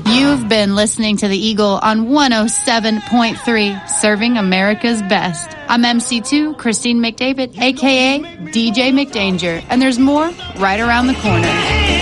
You've been listening to The Eagle on 107.3, serving America's best. I'm MC2, Christine McDavid, a.k.a. DJ McDanger, and there's more right around the corner.